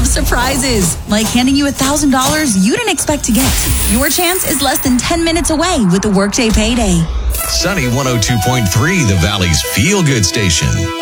love surprises, like handing you $1,000 you didn't expect to get. Your chance is less than 10 minutes away with the Workday Payday. Sunny 102.3, the Valley's feel-good station.